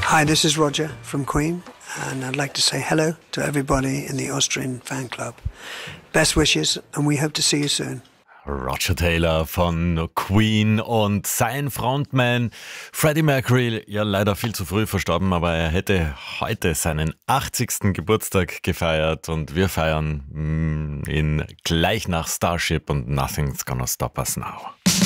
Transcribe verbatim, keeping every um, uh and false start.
Hi, this is Roger from Queen, and I'd like to say hello to everybody in the Austrian fan club. Best wishes, and we hope to see you soon. Roger Taylor von Queen und sein Frontman Freddie Mercury, ja leider viel zu früh verstorben, aber er hätte heute seinen achtzigsten Geburtstag gefeiert und wir feiern ihn gleich nach Starship und Nothing's Gonna Stop Us Now.